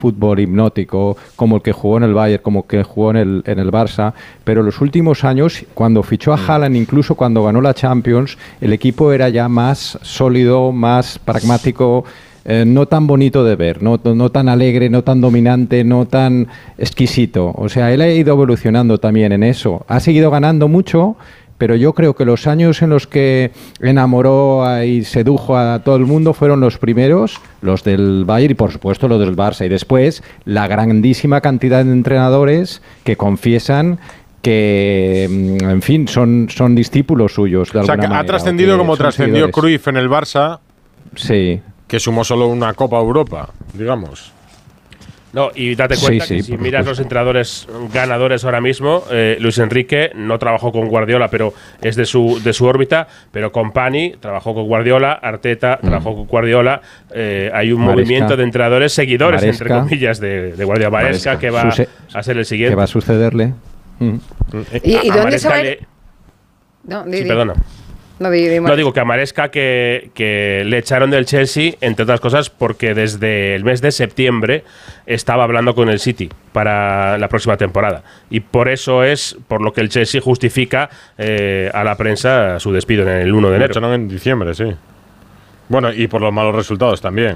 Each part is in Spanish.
fútbol hipnótico como el que jugó en el Bayern, como el que jugó en el Barça, pero los últimos años, cuando fichó a Haaland, incluso cuando ganó la Champions, el equipo era ya más sólido, más pragmático, no tan bonito de ver, no tan alegre, no tan dominante, no tan exquisito. O sea, él ha ido evolucionando también en eso. Ha seguido ganando mucho, pero yo creo que los años en los que enamoró y sedujo a todo el mundo fueron los primeros, los del Bayern y por supuesto los del Barça. Y después la grandísima cantidad de entrenadores que confiesan que, en fin, son discípulos suyos de alguna manera. O sea, que ha trascendido como trascendió Cruyff en el Barça, sí, que sumó solo una Copa Europa, digamos. No, y date cuenta que si miras los entrenadores ganadores ahora mismo, Luis Enrique no trabajó con Guardiola, pero es de su órbita, pero Company trabajó con Guardiola, Arteta trabajó con Guardiola, hay un movimiento de entrenadores seguidores, entre comillas, de Guardiola. Maresca, que va a ser el siguiente. Que va a sucederle. ¿Y dónde se va? Sí, perdona. No, digo que a Maresca que le echaron del Chelsea, entre otras cosas, porque desde el mes de septiembre estaba hablando con el City para la próxima temporada. Y por eso es por lo que el Chelsea justifica a la prensa su despido en el 1 de enero. Lo echaron en diciembre, sí. Bueno, y por los malos resultados también.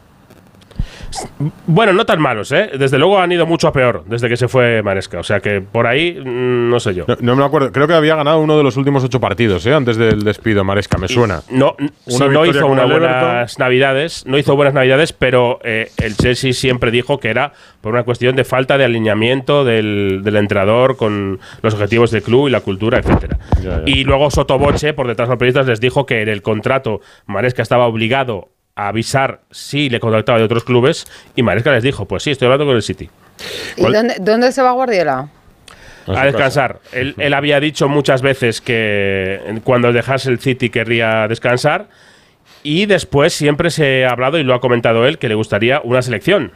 Bueno, no tan malos, ¿eh? Desde luego han ido mucho a peor desde que se fue Maresca. O sea que por ahí, no sé yo. No me acuerdo. Creo que había ganado uno de los últimos 8 partidos, antes del despido Maresca, me suena. No hizo unas buenas navidades. No hizo buenas navidades, pero el Chelsea siempre dijo que era por una cuestión de falta de alineamiento del entrenador con los objetivos del club y la cultura, etcétera. Ya. Y luego Sotoboche, por detrás de los periodistas, les dijo que en el contrato Maresca estaba obligado a avisar si le contactaba de otros clubes, y Maresca les dijo, pues sí, estoy hablando con el City. ¿Y dónde se va Guardiola? A descansar. Él había dicho muchas veces que cuando dejase el City querría descansar, y después siempre se ha hablado, y lo ha comentado él, que le gustaría una selección.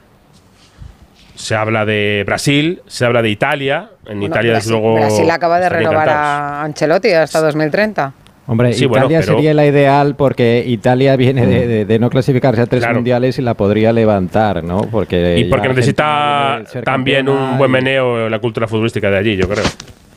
Se habla de Brasil, se habla de Italia. Italia, desde luego, Brasil acaba de renovar a Ancelotti hasta 2030. Hombre, sí, Italia sería la ideal, porque Italia viene de no clasificarse a 3 mundiales y la podría levantar, ¿no? Porque necesita también un buen meneo la cultura futbolística de allí, yo creo.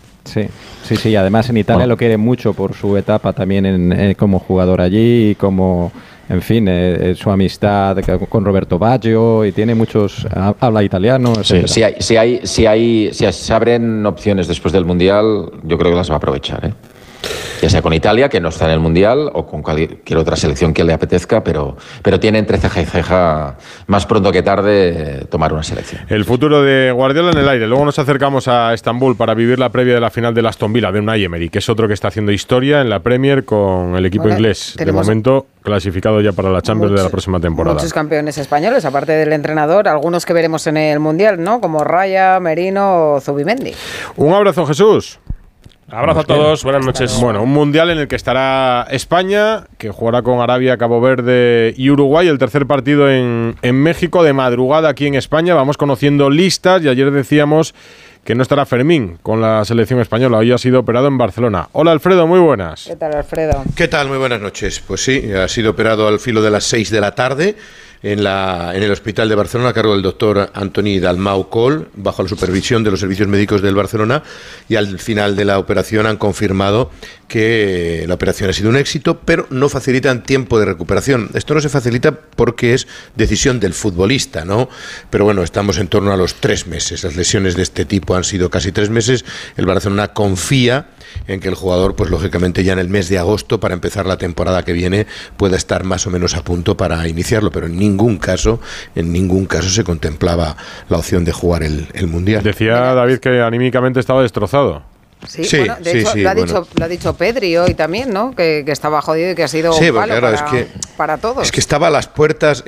Sí. Además en Italia lo quiere mucho por su etapa también como jugador allí y como, en fin, su amistad con Roberto Baggio, y tiene muchos, habla italiano, etc. Sí, si se abren opciones después del Mundial, yo creo que las va a aprovechar, ¿eh? Ya sea con Italia, que no está en el Mundial, o con cualquier otra selección que le apetezca, pero tiene entre ceja y ceja, más pronto que tarde, tomar una selección. El futuro de Guardiola en el aire. Luego nos acercamos a Estambul para vivir la previa de la final del Aston Villa, de Unai Emery, que es otro que está haciendo historia en la Premier con el equipo inglés. De momento, clasificado ya para la Champions de la próxima temporada. Muchos campeones españoles, aparte del entrenador, algunos que veremos en el Mundial, ¿no? Como Raya, Merino o Zubimendi. Un abrazo, Jesús. Abrazo a todos, buenas noches. Bueno, un mundial en el que estará España, que jugará con Arabia, Cabo Verde y Uruguay. El tercer partido en México, de madrugada aquí en España. Vamos conociendo listas, y ayer decíamos que no estará Fermín con la selección española. Hoy ha sido operado en Barcelona. Hola, Alfredo, muy buenas. ¿Qué tal, Alfredo? ¿Qué tal? Muy buenas noches. Pues sí, ha sido operado al filo de las 6 de la tarde en el Hospital de Barcelona, a cargo del doctor Antoni Dalmau Col, bajo la supervisión de los servicios médicos del Barcelona, y al final de la operación han confirmado que la operación ha sido un éxito, pero no facilitan tiempo de recuperación. Esto no se facilita porque es decisión del futbolista, ¿no? Pero bueno, estamos en torno a los 3 meses. Las lesiones de este tipo han sido casi 3 meses. El Barcelona confía en que el jugador, pues lógicamente ya en el mes de agosto, para empezar la temporada que viene, pueda estar más o menos a punto para iniciarlo, pero en ningún caso se contemplaba la opción de jugar el Mundial. Decía David que anímicamente estaba destrozado. Sí, bueno, de hecho, lo ha dicho Pedri hoy también, ¿no? Que estaba jodido y que ha sido un palo para todos. Es que estaba a las puertas,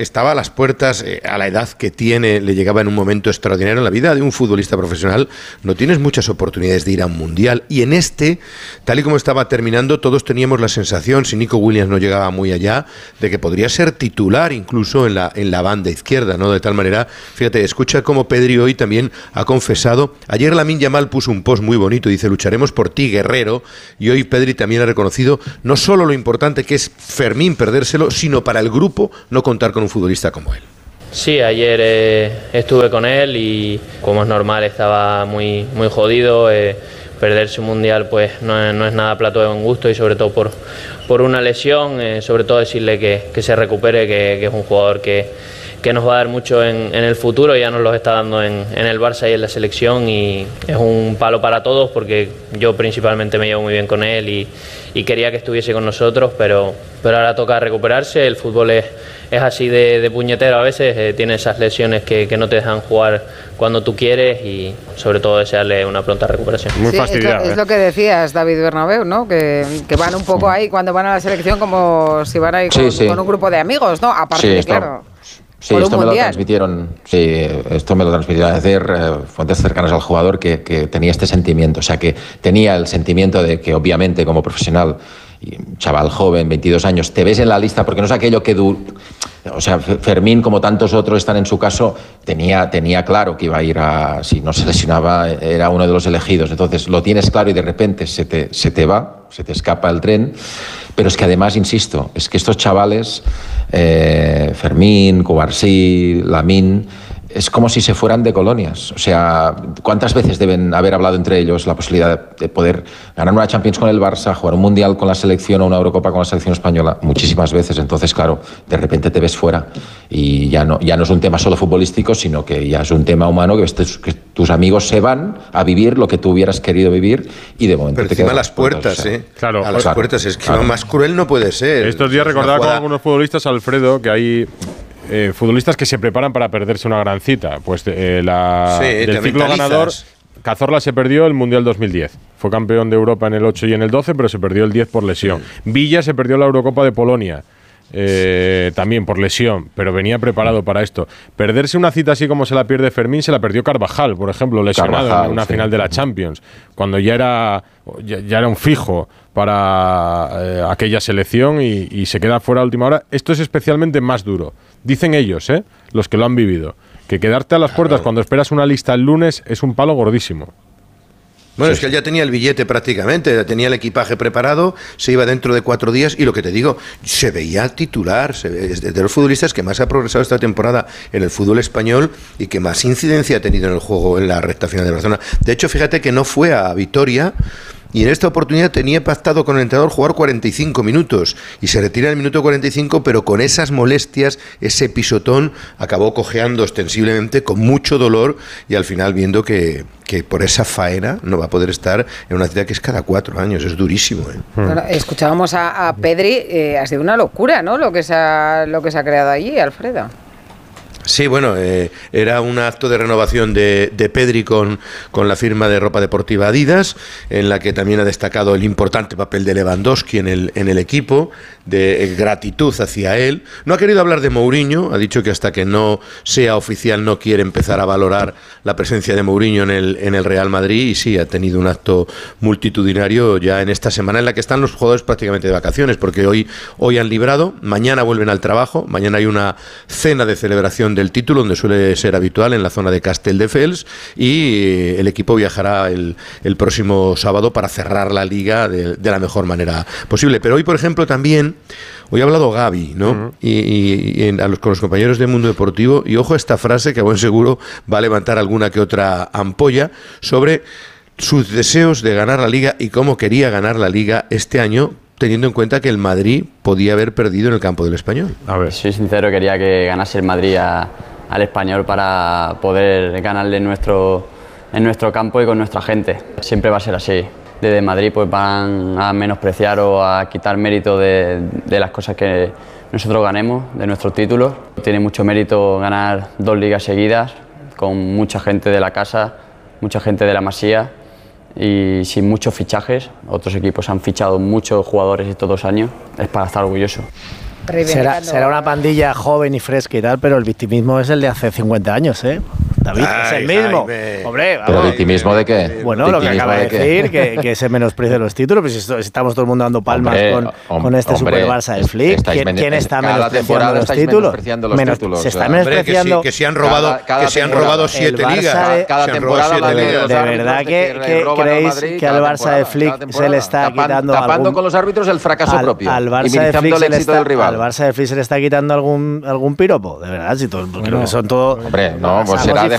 a la edad que tiene, le llegaba en un momento extraordinario en la vida de un futbolista profesional. No tienes muchas oportunidades de ir a un mundial, y en tal y como estaba terminando, todos teníamos la sensación, si Nico Williams no llegaba muy allá, de que podría ser titular incluso en la banda izquierda, ¿no? De tal manera, fíjate, escucha cómo Pedri hoy también ha confesado. Ayer Lamine Yamal puso un post muy bonito, dice: lucharemos por ti, guerrero. Y hoy Pedri también ha reconocido no solo lo importante que es Fermín perdérselo, sino para el grupo no contar con un futbolista como él. Sí, ayer estuve con él y, como es normal, estaba muy jodido. Perderse un mundial pues no es nada plato de buen gusto, y sobre todo por una lesión. Sobre todo decirle que se recupere, que es un jugador que nos va a dar mucho en el futuro. Ya nos lo está dando en el Barça y en la selección, y es un palo para todos, porque yo principalmente me llevo muy bien con él y quería que estuviese con nosotros, pero ahora toca recuperarse. El fútbol es así de puñetero a veces, tiene esas lesiones que no te dejan jugar cuando tú quieres, y sobre todo desearle una pronta recuperación. Muy fastidiado. Es lo que decías, David Bernabéu, ¿no? Que van un poco ahí cuando van a la selección como si van ahí con un grupo de amigos, ¿no? Aparte, claro. Sí, esto me lo transmitieron. Sí, esto me lo transmitieron ayer fuentes cercanas al jugador que tenía este sentimiento. O sea, que tenía el sentimiento de que, obviamente, como profesional, y chaval joven, 22 años, te ves en la lista, porque no es aquello que... O sea, Fermín, como tantos otros están en su caso, tenía claro que iba a ir a... Si no se lesionaba, era uno de los elegidos. Entonces, lo tienes claro y de repente se te va, se te escapa el tren. Pero es que además, insisto, es que estos chavales, Fermín, Cubarsí, Lamine, es como si se fueran de colonias. O sea, ¿cuántas veces deben haber hablado entre ellos la posibilidad de poder ganar una Champions con el Barça, jugar un Mundial con la selección o una Eurocopa con la selección española? Muchísimas veces. Entonces, claro, de repente te ves fuera. Y ya no es un tema solo futbolístico, sino que ya es un tema humano, que tus amigos se van a vivir lo que tú hubieras querido vivir, y de momento pero te quedan las puertas, o sea, claro, a las puertas. Es que lo más cruel no puede ser. Estos días recordaba con algunos futbolistas, Alfredo, que hay... futbolistas que se preparan para perderse una gran cita. Pues del ciclo ganador, Cazorla se perdió el Mundial 2010. Fue campeón de Europa en el 8 y en el 12, pero se perdió el 10 por lesión. Villa se perdió la Eurocopa de Polonia. También por lesión, pero venía preparado para esto. Perderse una cita así como se la pierde Fermín, se la perdió Carvajal, por ejemplo, lesionado en una final de la Champions, cuando ya era un fijo para aquella selección, y se queda fuera a última hora. Esto es especialmente más duro, dicen ellos, los que lo han vivido, que quedarte a las puertas cuando esperas una lista el lunes es un palo gordísimo. Bueno, es que él ya tenía el billete prácticamente, ya tenía el equipaje preparado, se iba dentro de 4 días, y lo que te digo, se veía titular, es de los futbolistas que más ha progresado esta temporada en el fútbol español y que más incidencia ha tenido en el juego en la recta final de Barcelona. De hecho, fíjate que no fue a Vitoria, y en esta oportunidad tenía pactado con el entrenador jugar 45 minutos y se retira en el minuto 45, pero con esas molestias, ese pisotón, acabó cojeando ostensiblemente con mucho dolor, y al final viendo que por esa faena no va a poder estar en una cita que es cada 4 años. Es durísimo. Bueno, escuchábamos a Pedri, ha sido una locura, ¿no? Lo que se ha creado allí, Alfredo. Sí, bueno, era un acto de renovación de Pedri con la firma de ropa deportiva Adidas, en la que también ha destacado el importante papel de Lewandowski en el equipo, de gratitud hacia él. No ha querido hablar de Mourinho, ha dicho que hasta que no sea oficial no quiere empezar a valorar la presencia de Mourinho en el Real Madrid, y sí, ha tenido un acto multitudinario ya en esta semana en la que están los jugadores prácticamente de vacaciones, porque hoy han librado, mañana vuelven al trabajo, mañana hay una cena de celebración del título, donde suele ser habitual, en la zona de Castelldefels, y el equipo viajará el próximo sábado para cerrar la liga de la mejor manera posible. Pero hoy, por ejemplo, también, hoy ha hablado Gavi, ¿no? Con los compañeros de Mundo Deportivo, y ojo a esta frase que a buen seguro va a levantar alguna que otra ampolla, sobre sus deseos de ganar la liga y cómo quería ganar la liga este año, teniendo en cuenta que el Madrid podía haber perdido en el campo del Español. A ver. Soy sincero, quería que ganase el Madrid al Español para poder ganarle en nuestro campo y con nuestra gente. Siempre va a ser así. Desde Madrid pues van a menospreciar o a quitar mérito de las cosas que nosotros ganemos, de nuestros títulos. Tiene mucho mérito ganar 2 ligas seguidas, con mucha gente de la casa, mucha gente de la Masía, y sin muchos fichajes. Otros equipos han fichado muchos jugadores estos 2 años, es para estar orgulloso. Será una pandilla joven y fresca y tal, pero el victimismo es el de hace 50 años, ¿eh? David, es el mismo. Hombre, ¿pero victimismo de qué? Bueno, lo que acaba de decir, que se menosprecia los títulos, pues estamos todo el mundo dando palmas con este Super Barça del Flick. ¿Quién está menospreciando los títulos? Se está menospreciando. Que se han robado 7 ligas. Cada temporada ¿De verdad que creéis que al Barça de Flick se le está quitando tapando con los árbitros el fracaso propio al Barça de Flick se le está quitando algún piropo? De verdad, si todo, creo que son todo. Hombre, no, pues será